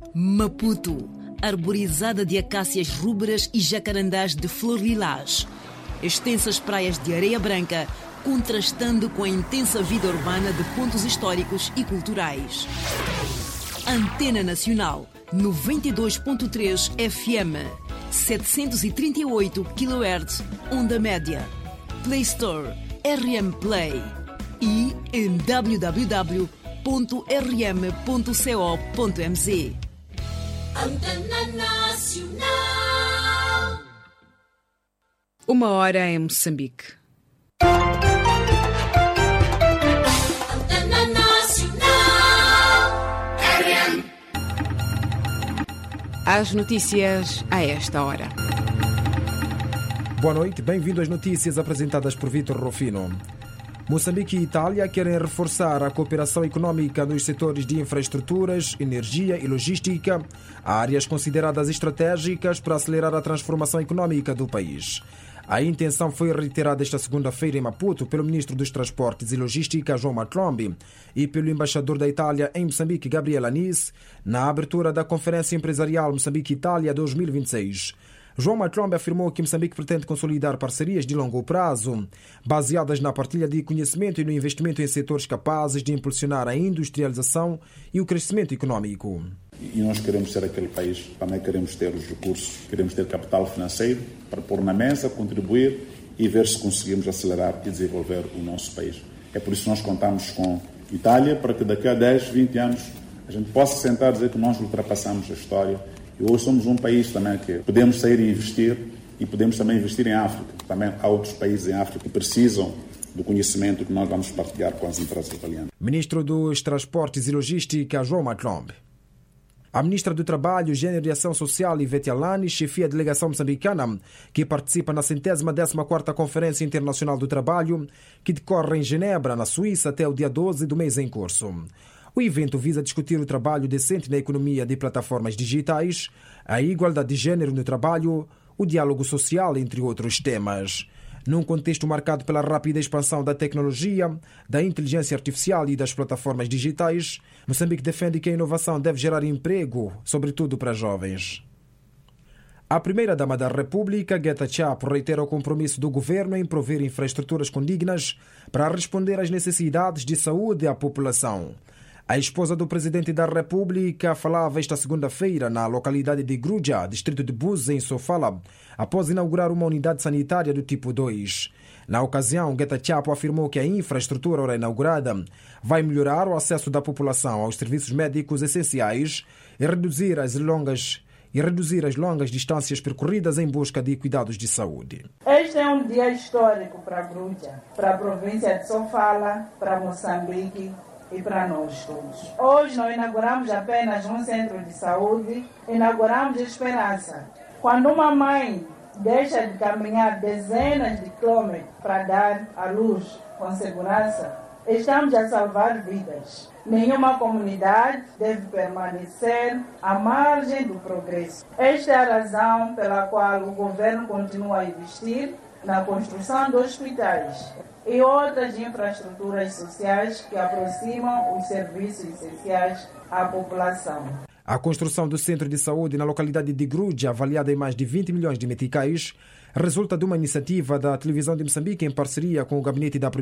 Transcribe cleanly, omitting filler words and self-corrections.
Maputo, arborizada de acácias rúberas e jacarandás de flor lilás. Extensas praias de areia branca, contrastando com a intensa vida urbana de pontos históricos e culturais. Antena Nacional, 92.3 FM, 738 kHz, onda média. Play Store, RM Play. E em www.rm.co.mz. Antena Nacional. 1h em Moçambique. Antena Nacional. RM. As notícias a esta hora. Boa noite, bem-vindo às notícias apresentadas por Vítor Rufino. Moçambique e Itália querem reforçar a cooperação econômica nos setores de infraestruturas, energia e logística, áreas consideradas estratégicas para acelerar a transformação econômica do país. A intenção foi reiterada esta segunda-feira em Maputo pelo ministro dos Transportes e Logística, João Matlombi, e pelo embaixador da Itália em Moçambique, Gabriel Anis, na abertura da Conferência Empresarial Moçambique-Itália 2026. João Matlombi afirmou que Moçambique pretende consolidar parcerias de longo prazo, baseadas na partilha de conhecimento e no investimento em setores capazes de impulsionar a industrialização e o crescimento econômico. E nós queremos ser aquele país, também queremos ter os recursos, queremos ter capital financeiro para pôr na mesa, contribuir e ver se conseguimos acelerar e desenvolver o nosso país. É por isso que nós contamos com a Itália, para que daqui a 10, 20 anos a gente possa sentar e dizer que nós ultrapassamos a história. E hoje somos um país também que podemos sair e investir, e podemos também investir em África. Também há outros países em África que precisam do conhecimento que nós vamos partilhar com as empresas italianas. Ministro dos Transportes e Logística, João Matlombi. A ministra do Trabalho, Gênero e Ação Social, Ivete Alani, chefia a delegação moçambicana, que participa na 114ª Conferência Internacional do Trabalho, que decorre em Genebra, na Suíça, até o dia 12 do mês em curso. O evento visa discutir o trabalho decente na economia de plataformas digitais, a igualdade de género no trabalho, o diálogo social, entre outros temas. Num contexto marcado pela rápida expansão da tecnologia, da inteligência artificial e das plataformas digitais, Moçambique defende que a inovação deve gerar emprego, sobretudo para jovens. A primeira-dama da República, Geta Chapo, reitera o compromisso do governo em prover infraestruturas condignas para responder às necessidades de saúde à população. A esposa do presidente da República falava esta segunda-feira na localidade de Gruja, distrito de Buza, em Sofala, após inaugurar uma unidade sanitária do tipo 2. Na ocasião, Geta Chapo afirmou que a infraestrutura ora inaugurada vai melhorar o acesso da população aos serviços médicos essenciais e reduzir as longas distâncias percorridas em busca de cuidados de saúde. Este é um dia histórico para Gruja, para a província de Sofala, para Moçambique e para nós todos. Hoje não inauguramos apenas um centro de saúde, inauguramos esperança. Quando uma mãe deixa de caminhar dezenas de quilômetros para dar à luz com segurança, estamos a salvar vidas. Nenhuma comunidade deve permanecer à margem do progresso. Esta é a razão pela qual o governo continua a investir na construção de hospitais e outras infraestruturas sociais que aproximam os serviços essenciais à população. A construção do centro de saúde na localidade de Gruja, avaliada em mais de 20 milhões de meticais, resulta de uma iniciativa da televisão de Moçambique em parceria com o gabinete da